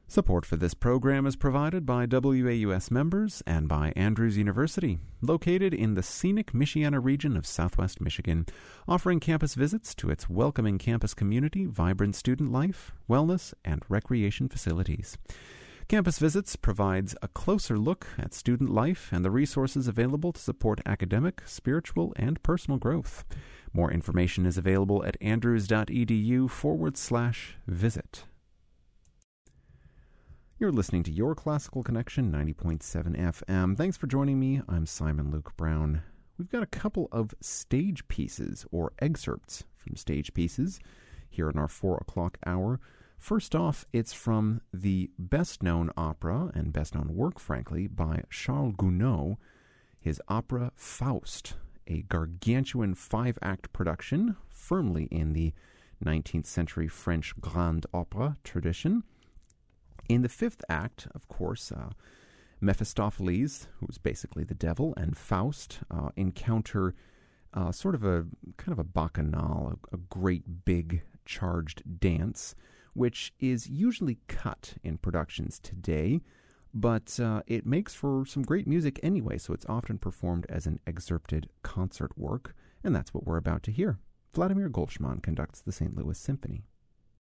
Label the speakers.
Speaker 1: Support for this program is provided by WAUS members and by Andrews University, located in the scenic Michiana region of southwest Michigan, offering campus visits to its welcoming campus community, vibrant student life, wellness, and recreation facilities. Campus Visits provides a closer look at student life and the resources available to support academic, spiritual, and personal growth. More information is available at andrews.edu/visit. You're listening to Your Classical Connection, 90.7 FM. Thanks for joining me. I'm Simon Luke Brown. We've got a couple of stage pieces, or excerpts from stage pieces, here in our 4 o'clock hour. First off, it's from the best-known opera, and best-known work, frankly, by Charles Gounod, his opera Faust, a gargantuan 5-act production, firmly in the 19th century French Grande Opera tradition. In the 5th act, of course, Mephistopheles, who's basically the devil, and Faust encounter sort of a kind of a bacchanal, a great big charged dance, which is usually cut in productions today, but it makes for some great music anyway, so it's often performed as an excerpted concert work, and that's what we're about to hear. Vladimir Golshman conducts the St. Louis Symphony.